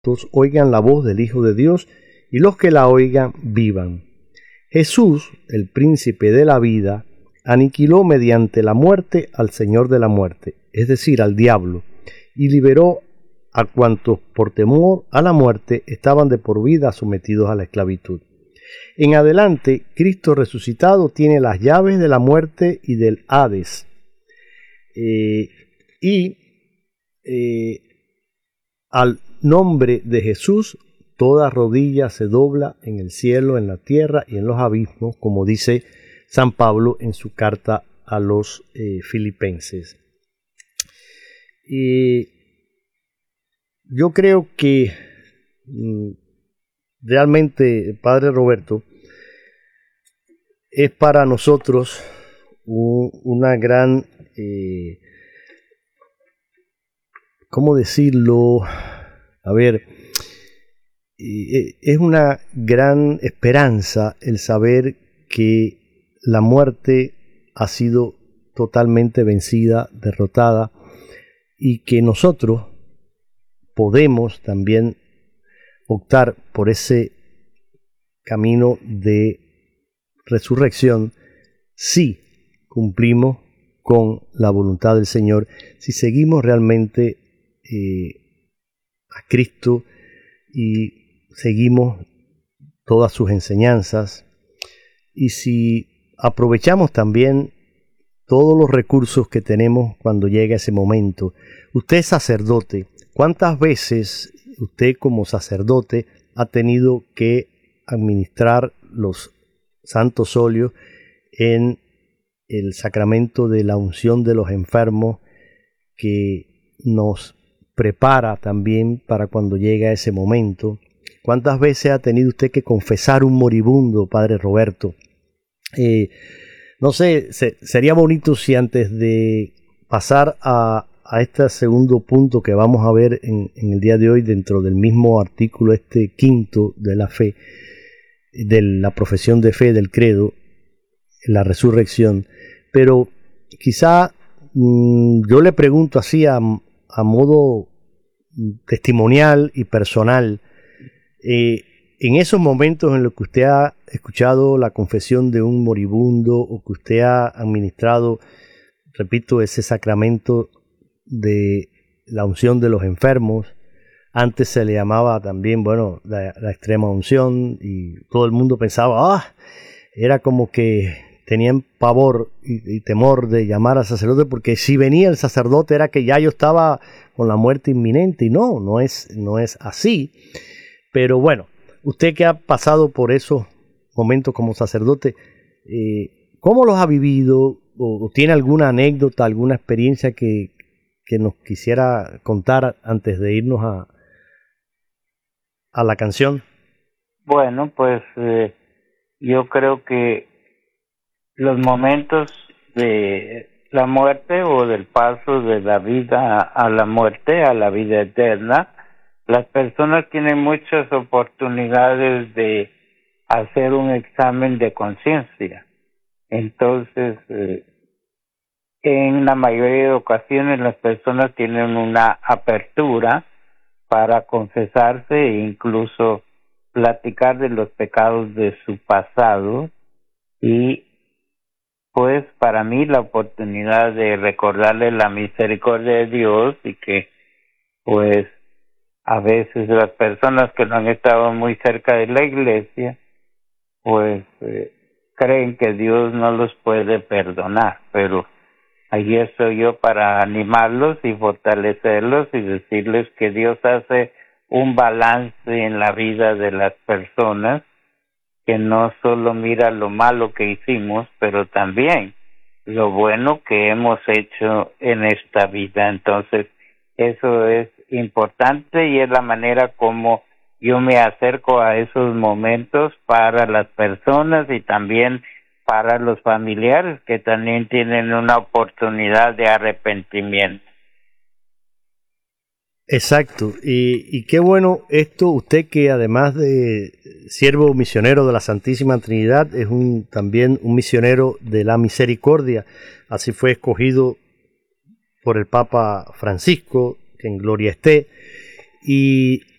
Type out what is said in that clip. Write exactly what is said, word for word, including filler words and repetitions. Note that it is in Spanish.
oigan la voz del Hijo de Dios, y los que la oigan vivan. Jesús, el príncipe de la vida, aniquiló mediante la muerte al Señor de la muerte, es decir, al diablo, y liberó a cuantos por temor a la muerte estaban de por vida sometidos a la esclavitud. En adelante, Cristo resucitado tiene las llaves de la muerte y del Hades. Eh, y eh, al nombre de Jesús, toda rodilla se dobla en el cielo, en la tierra y en los abismos, como dice San Pablo en su carta a los eh, filipenses. Y yo creo que mm, realmente, Padre Roberto, es para nosotros un, una gran, eh, ¿cómo decirlo? A ver, eh, es una gran esperanza el saber que la muerte ha sido totalmente vencida, derrotada, y que nosotros podemos también optar por ese camino de resurrección si cumplimos con la voluntad del Señor, si seguimos realmente eh, a Cristo y seguimos todas sus enseñanzas, y si aprovechamos también todos los recursos que tenemos cuando llega ese momento. Usted es sacerdote. ¿Cuántas veces usted como sacerdote ha tenido que administrar los santos óleos en el sacramento de la unción de los enfermos, que nos prepara también para cuando llega ese momento? ¿Cuántas veces ha tenido usted que confesar un moribundo, Padre Roberto? Eh, no sé, se, sería bonito si antes de pasar a, a este segundo punto que vamos a ver en, en el día de hoy, dentro del mismo artículo este quinto de la fe, de la profesión de fe del credo, la resurrección, pero quizá mmm, yo le pregunto así a, a modo testimonial y personal, eh, en esos momentos en los que usted ha escuchado la confesión de un moribundo, o que usted ha administrado, repito, ese sacramento de la unción de los enfermos, antes se le llamaba también, bueno, la, la extrema unción, y todo el mundo pensaba, ah, era como que tenían pavor y, y temor de llamar al sacerdote, porque si venía el sacerdote era que ya yo estaba con la muerte inminente, y no, no es, no es así. Pero bueno, usted que ha pasado por esos momentos como sacerdote, eh, ¿cómo los ha vivido? ¿O, o tiene alguna anécdota, alguna experiencia que, que nos quisiera contar antes de irnos a, a la canción? Bueno, pues eh, yo creo que los momentos de la muerte, o del paso de la vida a la muerte, a la vida eterna, las personas tienen muchas oportunidades de hacer un examen de conciencia. Entonces, eh, en la mayoría de ocasiones las personas tienen una apertura para confesarse e incluso platicar de los pecados de su pasado, y pues para mí la oportunidad de recordarle la misericordia de Dios, y que pues a veces las personas que no han estado muy cerca de la iglesia pues eh, creen que Dios no los puede perdonar, pero ahí estoy yo para animarlos y fortalecerlos y decirles que Dios hace un balance en la vida de las personas, que no solo mira lo malo que hicimos, pero también lo bueno que hemos hecho en esta vida. Entonces, eso es importante, y es la manera como yo me acerco a esos momentos para las personas y también para los familiares, que también tienen una oportunidad de arrepentimiento. Exacto, y, y qué bueno esto, usted que además de siervo misionero de la Santísima Trinidad, es un también un misionero de la misericordia. Así fue escogido por el Papa Francisco, que en gloria esté, y